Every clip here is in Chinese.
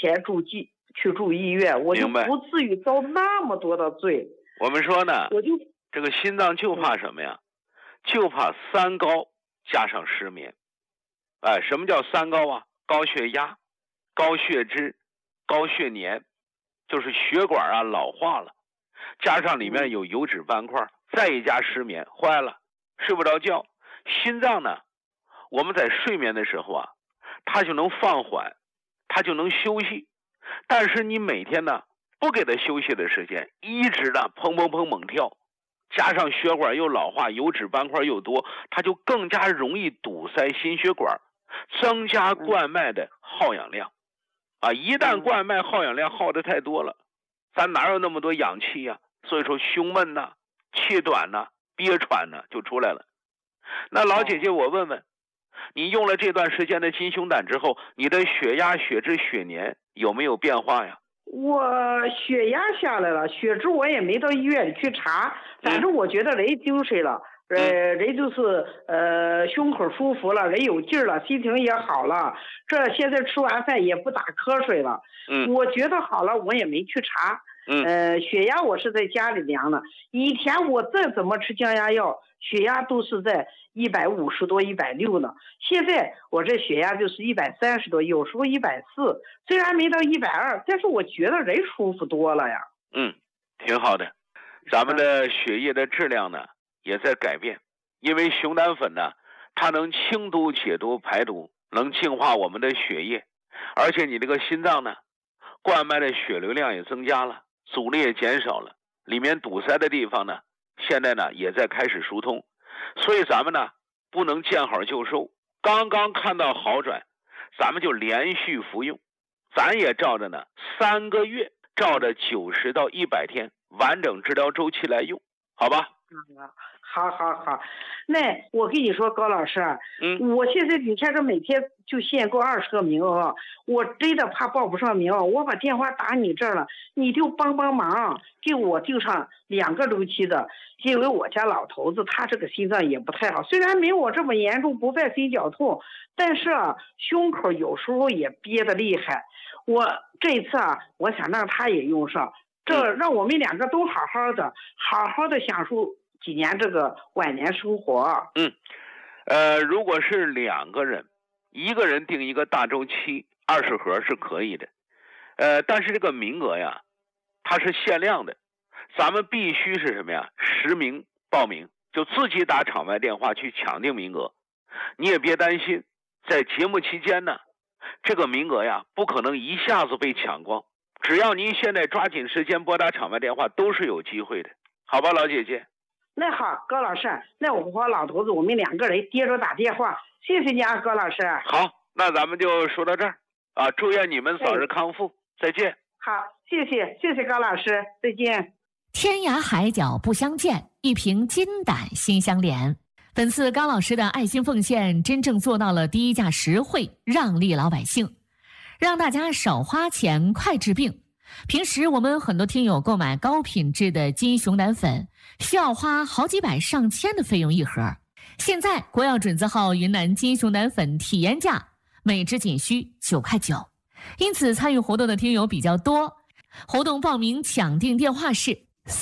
钱去住医院，我就不至于遭那么多的罪。 我们说呢， 我就这个心脏就怕什么呀？就怕三高加上失眠。哎，什么叫三高啊？高血压、高血脂、高血粘，就是血管啊老化了，加上里面有油脂斑块，再一加失眠，坏了，睡不着觉。心脏呢，我们在睡眠的时候啊，它就能放缓，它就能休息。但是你每天呢不给它休息的时间，一直的砰砰砰猛跳，加上血管又老化，油脂斑块又多，它就更加容易堵塞心血管，增加冠脉的耗氧量啊！一旦冠脉耗氧量耗得太多了，咱哪有那么多氧气呀？所以说胸闷呐、气短呐、憋喘呐就出来了。那老姐姐，我问问你，用了这段时间的金熊胆之后，你的血压、血脂、血粘有没有变化呀？ 我血压下来了，血脂我也没到医院里去查，反正我觉得人精神了，人就是胸口舒服了，人有劲儿了，心情也好了。这现在吃完饭也不打瞌睡了，我觉得好了，我也没去查。血压我是在家里量的，以前我再怎么吃降压药，血压都是在150多、160呢。现在我这血压就是130多，有时候140，虽然没到120，但是我觉得人舒服多了呀。 挺好的。咱们的血液的质量呢也在改变，因为熊胆粉呢，它能清毒解毒排毒，能净化我们的血液，而且你这个心脏呢，冠脉的血流量也增加了，阻力也减少了，里面堵塞的地方呢，现在呢也在开始疏通。所以咱们呢不能见好就收，刚刚看到好转，咱们就连续服用，咱也照着呢3个月，照着90到100天完整治疗周期来用，好吧？ 好，那我跟你说，高老师，我现在你看这每天就限购20个名额，我真的怕报不上名，我把电话打你这儿了，你就帮忙，给我订上2个周期的，因为我家老头子他这个心脏也不太好，虽然没我这么严重，不犯心绞痛，但是胸口有时候也憋得厉害。我这一次我想让他也用上，这让我们2个都好好的享受几年这个晚年生活。 如果是2个人，一个人订一个大周期20盒是可以的，但是这个名额呀，它是限量的，咱们必须是什么呀？实名报名，就自己打场外电话去抢订名额。你也别担心，在节目期间呢，这个名额呀不可能一下子被抢光，只要您现在抓紧时间拨打场外电话，都是有机会的，好吧，老姐姐？ 那好，高老师，那我和老头子我们2个人接着打电话，谢谢你啊，高老师。 好，那咱们就说到这儿啊，祝愿你们早日康复，再见。 好，谢谢高老师，再见。 天涯海角不相见，一瓶金胆心相连。本次高老师的爱心奉献，真正做到了低价实惠，让利老百姓，让大家少花钱，快治病。平时我们很多听友购买高品质的金熊胆粉，需要花好几百上千的费用一盒。现在国药准字号云南金熊胆粉体验价每支仅需9块9，因此参与活动的听友比较多。活动报名抢订电话是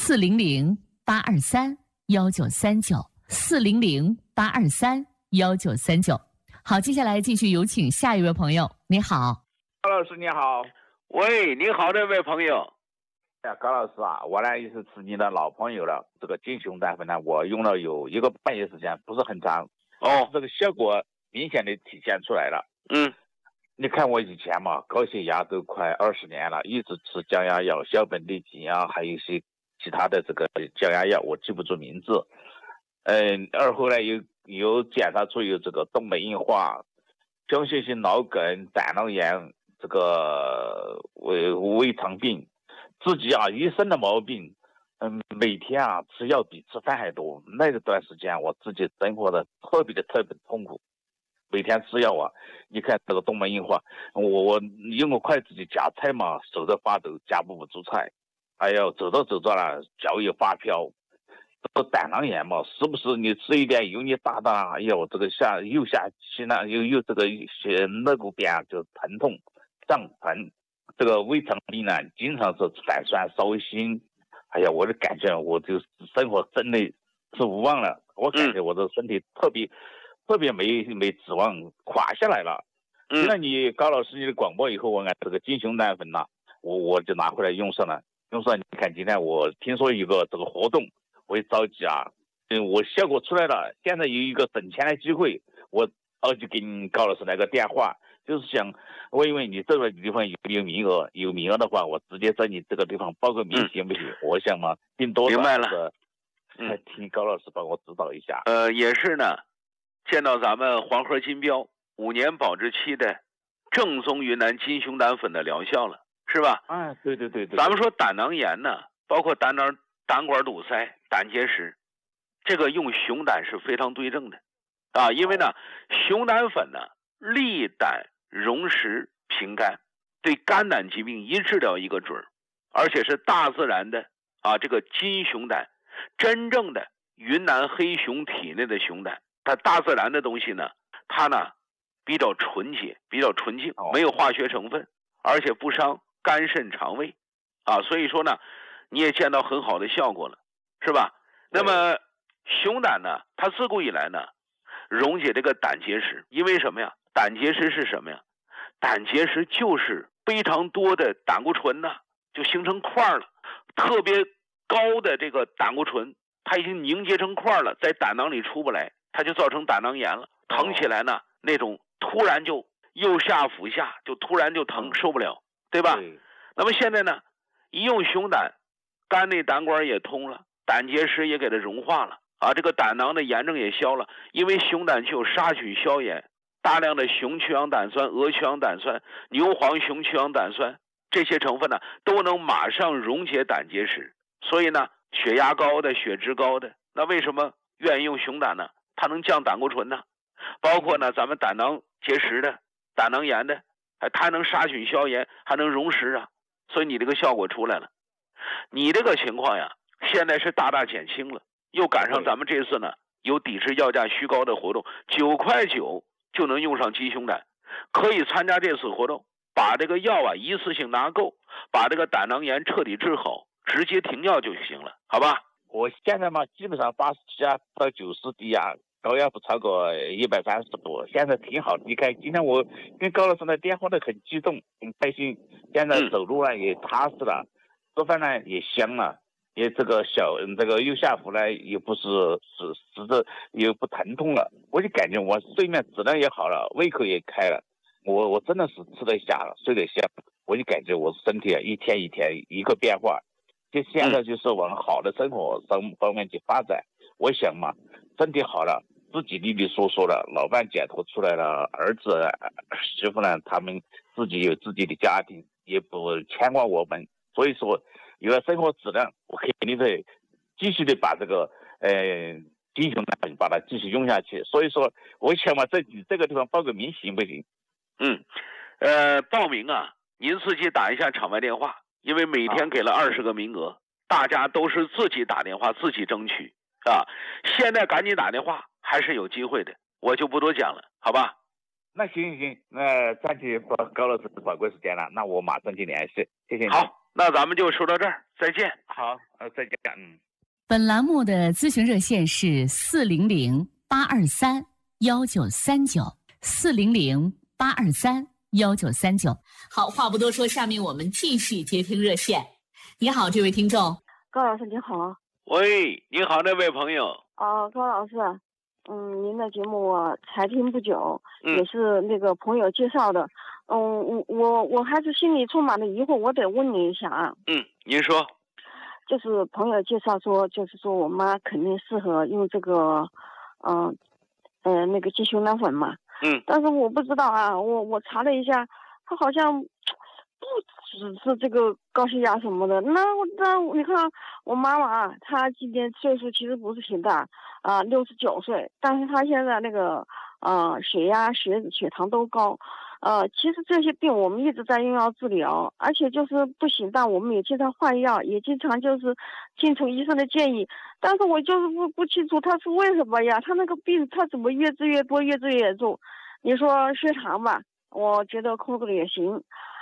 400-823-1939，400-823-1939。好，接下来继续有请下一位朋友。你好， 高老师你好。 喂，你好，这位朋友。 高老师啊，我呢也是你的老朋友了。这个金熊胆粉呢，我用了有1个半月时间，不是很长。这个效果明显的体现出来了。你看我以前嘛，高血压都快20年了，一直吃降压药、硝苯利嗪啊，还有一些其他的这个降压药，我记不住名字。而后呢有检查出有这个动脉硬化、僵性性脑梗、胆囊炎，这个胃肠病，自己一身的毛病，每天吃药比吃饭还多。那段时间我自己生活的特别痛苦，每天吃药你看这个动脉硬化，我用个筷子去夹菜嘛，手在发抖，夹不住菜，走着了，脚也发飘。这个胆囊炎嘛，时不时你吃一点油腻大的，这个右下心又这个肋骨边就疼痛胀疼， 这个胃肠病呢，经常是反酸烧心。哎呀，我就感觉我就生活真的是无望了。我感觉我的身体特别没指望，垮下来了。听了你高老师你的广播以后，我按这个金熊胆粉呐，我就拿回来用上了。用上，你看今天我听说一个这个活动，我也着急啊。我效果出来了，现在有一个省钱的机会，我着急给你高老师来个电话，就是想问一问你这个地方有没有名额，有名额的话，我直接在你这个地方报个名行不行？我想嘛，订多少明白了。 请高老师帮我指导一下。 也是呢，见到咱们黄河金标5年保质期的正宗云南金熊胆粉的疗效了，是吧？ 对。 咱们说胆囊炎呢，包括胆管堵塞、胆结石，这个用熊胆是非常对症的啊，因为呢，熊胆粉呢利胆溶石平肝，对肝胆疾病一治疗一个准儿，而且是大自然的啊，这个金熊胆，真正的云南黑熊体内的熊胆，它大自然的东西呢，它呢比较纯洁，比较纯净，没有化学成分，而且不伤肝肾肠胃啊，所以说呢，你也见到很好的效果了，是吧？那么熊胆呢，它自古以来呢，溶解这个胆结石，因为什么呀？胆结石是什么呀？胆结石就是非常多的胆固醇呢，就形成块了，特别高的这个胆固醇，它已经凝结成块了，在胆囊里出不来，它就造成胆囊炎了，疼起来呢，那种突然就右下腹下就突然就疼，受不了，对吧？那么现在呢，一用熊胆，肝内胆管也通了，胆结石也给它融化了啊，这个胆囊的炎症也消了，因为熊胆具有杀菌消炎，大量的雄曲氧胆酸、鹅曲氧胆酸、牛黄雄曲氧胆酸这些成分呢，都能马上溶解胆结石。所以呢，血压高的、血脂高的，那为什么愿意用熊胆呢？它能降胆固醇呢，包括呢咱们胆囊结石的、胆囊炎的，它能杀菌消炎，还能溶石啊。所以你这个效果出来了，你这个情况呀，现在是大大减轻了，又赶上咱们这次呢有抵制药价虚高的活动，9.9块就能用上金熊胆，可以参加这次活动，把这个药啊一次性拿够，把这个胆囊炎彻底治好，直接停药就行了，好吧？ 我现在嘛，基本上87啊到90低压，高压不超过130度，现在挺好离开。今天我跟高老师的电话都很激动，很开心。现在走路呢也踏实了，吃饭呢也香了，也这个这个右下腹呢也不是实质也不疼痛了，我就感觉我睡眠质量也好了，胃口也开了，我真的是吃得下了，睡得下，我就感觉我身体一天一天一个变化。就现在就是往好的生活方面去发展。我想嘛，身体好了，自己利利索索了，老伴解脱出来了，儿子媳妇呢，他们自己有自己的家庭，也不牵挂我们，所以说有了生活质量，我肯定得继续的把这个金熊胆把它继续用下去。所以说我想嘛，在这个地方报个名行不行？ 报名啊，您自己打一下场外电话，因为每天给了20个名额，大家都是自己打电话自己争取啊。现在赶紧打电话，还是有机会的，我就不多讲了，好吧？ 那行，那占据高老师的宝贵时间了，那我马上去联系，谢谢你。 好，那咱们就说到这儿，再见。 好，再见。 本栏目的咨询热线是400-823-1939，400-823-1939。好，话不多说，下面我们继续接听热线。你好，这位听众。 高老师你好。 喂，你好，那位朋友。 高老师，您的节目我才听不久，也是那个朋友介绍的。我还是心里充满了疑惑，我得问你一下啊。 您说。 就是朋友介绍说，就是说我妈肯定适合用这个，那个金熊胆粉嘛。但是我不知道啊，我查了一下，它好像不只是这个高血压什么的。那你看我妈妈啊，她今年岁数其实不是挺大啊，69岁，但是她现在那个血压、血脂、血糖都高。其实这些病我们一直在用药治疗，而且就是不行，但我们也经常换药，也经常就是听从医生的建议。但是我就是不清楚他是为什么呀？他那个病他怎么越治越多，越治越严重？你说血糖吧，我觉得控制的也行，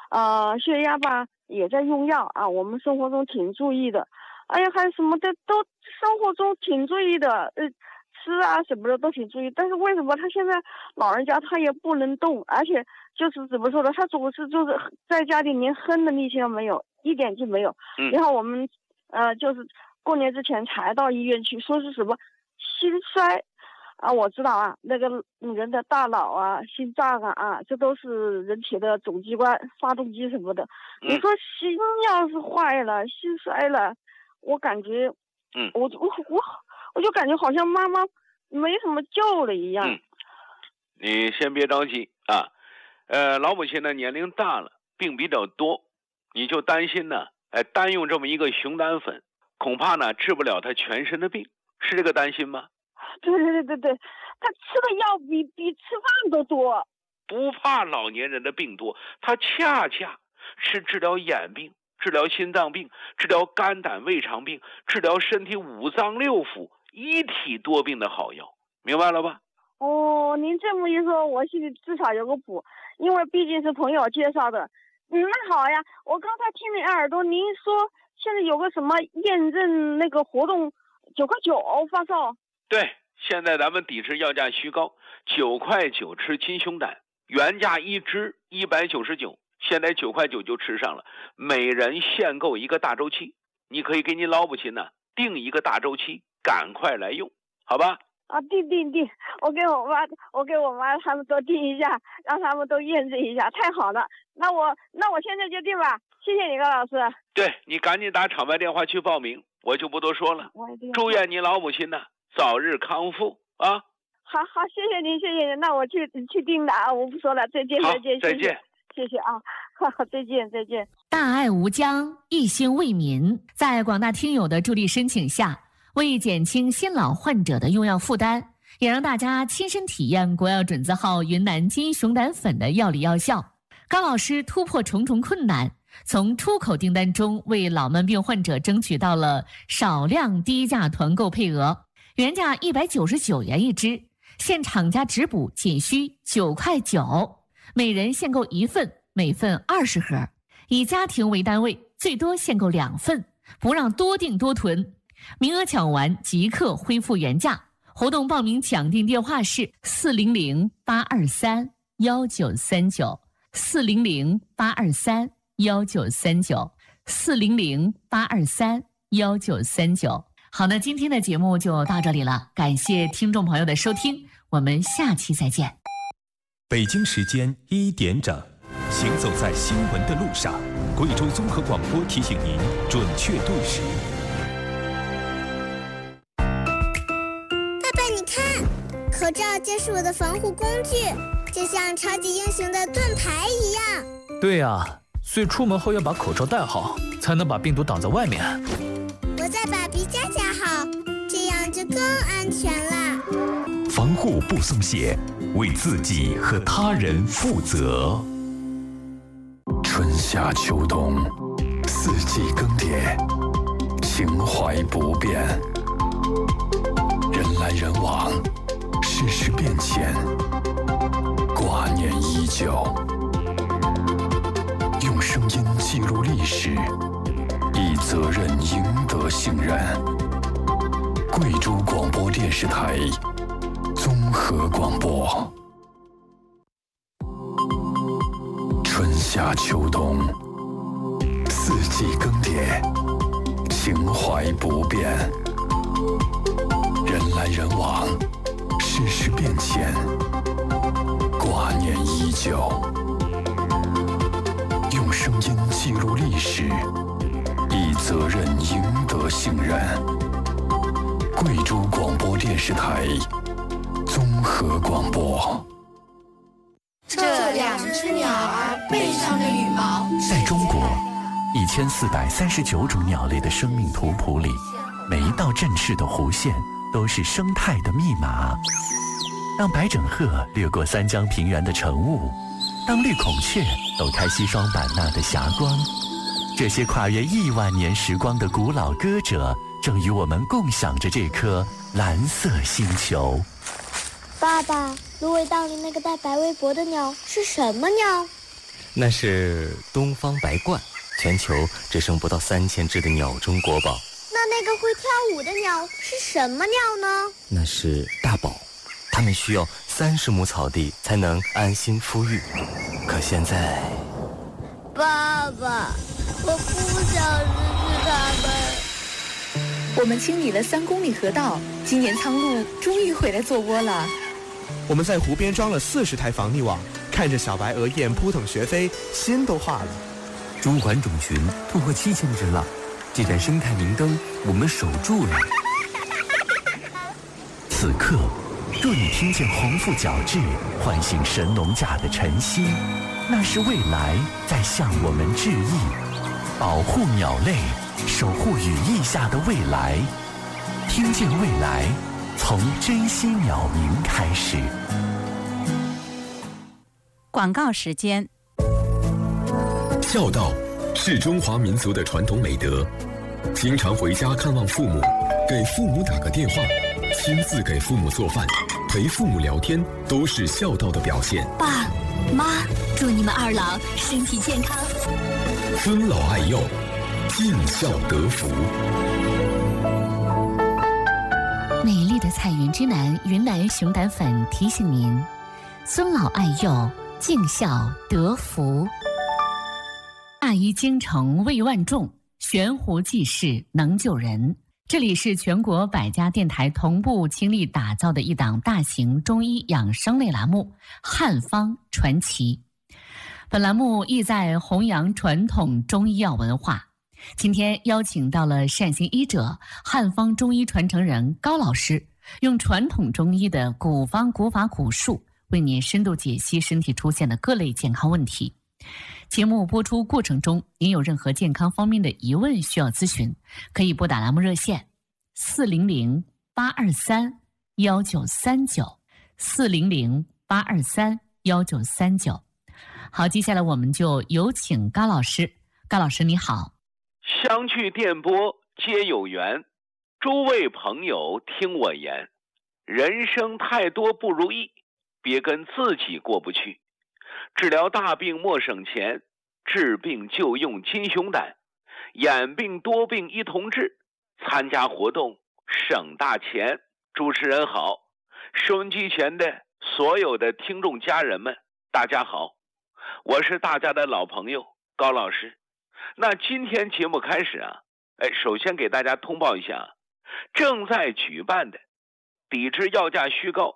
血压吧也在用药啊，我们生活中挺注意的。哎呀，还有什么的都生活中挺注意的，吃啊什么的都挺注意。但是为什么他现在老人家他也不能动，而且就是怎么说呢，他总是就是在家里连哼的力气都没有，一点就没有。然后我们就是过年之前才到医院去，说是什么心衰啊，我知道啊，那个人的大脑啊、心脏啊，这都是人体的总机关、发动机什么的。你说心要是坏了、心衰了，我感觉，我就感觉好像妈妈没什么救了一样。 你先别着急啊，老母亲呢年龄大了，病比较多，你就担心呢，单用这么一个熊胆粉，恐怕呢治不了他全身的病，是这个担心吗？ 对，他吃的药比吃饭都多。 不怕老年人的病多，他恰恰是治疗眼病、治疗心脏病、治疗肝胆胃肠病、治疗身体五脏六腑一体多病的好药，明白了吧？ 哦，您这么一说，我心里至少有个谱，因为毕竟是朋友介绍的。那好呀，我刚才听你耳朵，您说现在有个什么验证那个活动，9块9发售。对， 现在咱们抵制药价虚高，9块9吃金熊胆，原价一支199，现在9块9就吃上了，每人限购一个大周期，你可以给你老母亲呢定一个大周期，赶快来用，好吧？ 啊，定，我给我妈他们都定一下，让他们都验证一下，太好了。那我现在就定吧，谢谢你高老师。 对，你赶紧打厂牌电话去报名，我就不多说了。祝愿你老母亲呢早日康复啊！ 好，谢谢您，那我去定了啊，我不说了，再见，谢谢啊，再见。 大爱无疆，一心为民，在广大听友的助力申请下，为减轻新老患者的用药负担，也让大家亲身体验国药准字号云南金熊胆粉的药理药效。高老师突破重重困难，从出口订单中为老慢病患者争取到了少量低价团购配额，原价199元一支，现厂家直补仅需9块9，每人限购1份，每份20盒，以家庭为单位，最多限购2份，不让多订多囤。名额抢完即刻恢复原价。活动报名抢订电话是400-823-1939，400-823-1939，400-823-1939。好，那今天的节目就到这里了，感谢听众朋友的收听，我们下期再见。 北京时间1点整，行走在新闻的路上，贵州综合广播提醒您准确对时。 口罩就是我的防护工具，就像超级英雄的盾牌一样。 对呀，所以出门后要把口罩戴好，才能把病毒挡在外面。 我再把鼻夹夹好，这样就更安全了。 防护不松懈，为自己和他人负责。春夏秋冬，四季更迭，情怀不变，人来人往，世事变迁，挂念依旧。用声音记录历史，以责任赢得信任。贵州广播电视台综合广播。春夏秋冬，四季更迭，情怀不变，人来人往，世事变迁，挂念依旧。用声音记录历史，以责任赢得信任。贵州广播电视台综合广播。 这两只鸟儿背上的羽毛， 在中国1439种鸟类的生命图谱里，每一道振翅的弧线都是生态的密码。当白枕鹤掠过三江平原的晨雾，当绿孔雀抖开西双版纳的霞光，这些跨越1万年时光的古老歌者，正与我们共享着这颗蓝色星球。 爸爸，芦苇荡里那个带白围脖的鸟是什么鸟？ 那是东方白鹳，全球只剩不到3000只的鸟中国宝。 那个会跳舞的鸟是什么鸟呢？ 那是大宝，它们需要30亩草地才能安心孵育。可现在， 爸爸，我不想失去它们。 我们清理了3公里河道，今年苍鹭终于回来做窝了。 我们在湖边装了40台防溺网，看着小白鹅雁扑腾学飞，心都化了。 中环种群突破7000只了，这盏生态明灯我们守住了。 此刻，若你听见鸿鹄角徵唤醒神农架的晨曦，那是未来在向我们致意。保护鸟类，守护羽翼下的未来。听见未来，从珍惜鸟鸣开始。 广告时间。 孝道是中华民族的传统美德，经常回家看望父母，给父母打个电话，亲自给父母做饭，陪父母聊天，都是孝道的表现。 爸妈，祝你们2老身体健康， 尊老爱幼，尽孝得福。 美丽的彩云之南云南熊胆粉提醒您：尊老爱幼，尽孝得福。大医精诚为万众，悬壶济世能救人。这里是全国100家电台同步倾力打造的一档大型中医养生类栏目《汉方传奇》。本栏目意在弘扬传统中医药文化。今天邀请到了善心医者、汉方中医传承人高老师，用传统中医的古方古法古术，为您深度解析身体出现的各类健康问题。节目播出过程中，您有任何健康方面的疑问需要咨询，可以拨打栏目热线400-823-1939 400-823-1939。好，接下来我们就有请高老师。高老师你好。 相聚电波皆有缘，诸位朋友听我言，人生太多不如意，别跟自己过不去。治疗大病莫省钱，治病就用金熊胆，眼病多病一同治，参加活动省大钱。主持人好，收音机前的所有的听众家人们，大家好，我是大家的老朋友高老师。那今天节目开始啊，首先给大家通报一下，正在举办的抵制药价虚高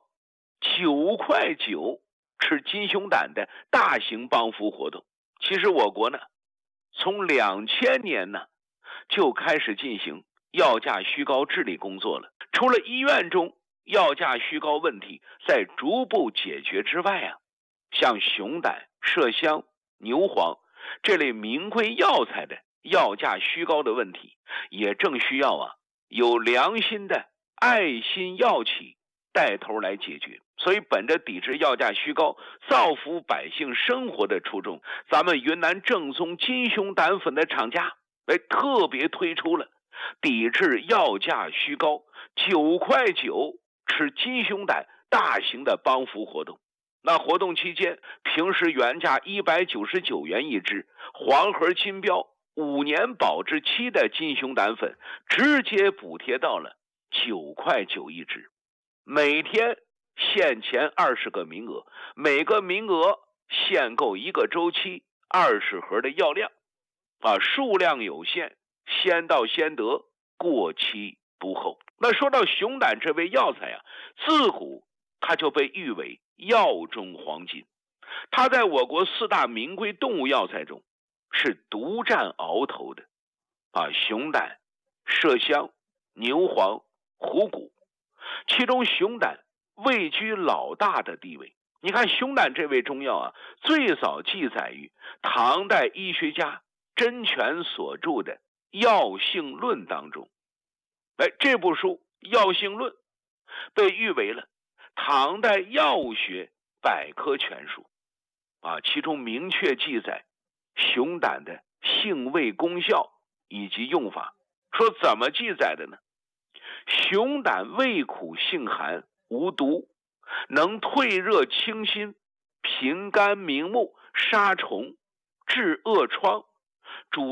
9块9吃金熊胆的大型帮扶活动。其实我国呢，从2000年呢就开始进行药价虚高治理工作了。除了医院中药价虚高问题在逐步解决之外啊，像熊胆、麝香、牛黄这类名贵药材的药价虚高的问题，也正需要啊有良心的爱心药企带头来解决。所以本着抵制药价虚高、造福百姓生活的初衷，咱们云南正宗金熊胆粉的厂家特别推出了抵制药价虚高9块9吃金熊胆大型的帮扶活动。那活动期间，平时原价199元一支，黄盒金标5年保质期的金熊胆粉直接补贴到了9块9一支。每天限前20个名额，每个名额限购1个周期20盒的药量数量有限，先到先得，过期不候。那说到熊胆这味药材啊，自古它就被誉为药中黄金，它在我国4大名贵动物药材中是独占鳌头的熊胆、麝香、牛黄、虎骨，其中熊胆位居老大的地位。你看熊胆这味中药啊，最早记载于唐代医学家甄权所著的《药性论》当中。这部书《药性论》被誉为了唐代药物学百科全书其中明确记载熊胆的性味功效以及用法。说怎么记载的呢？熊胆味苦性寒，无毒，能退热清心，平肝明目，杀虫治恶疮，主